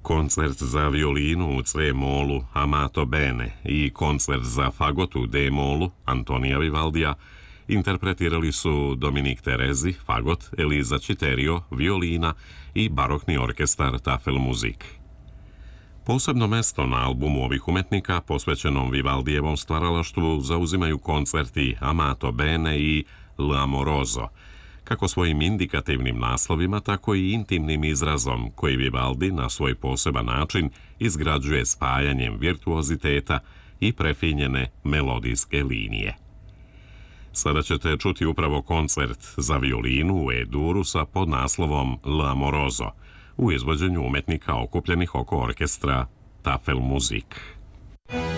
Koncert za violinu u C-molu Amato Bene i koncert za fagot u D-molu Antonija Vivaldija interpretirali su Dominik Terezi, fagot, Eliza Citerio, violina i barokni orkestar Tafelmusik. Posebno mesto na albumu ovih umetnika, posvećenom Vivaldijevom stvaralaštvu, zauzimaju koncerti Amato Bene i L'Amoroso, kako svojim indikativnim naslovima, tako i intimnim izrazom koji Vivaldi na svoj poseban način izgrađuje spajanjem virtuoziteta i prefinjene melodijske linije. Sada ćete čuti upravo koncert za violinu u E-duru sa podnaslovom L'Amoroso u izvođenju umetnika okupljenih oko orkestra Tafelmusik.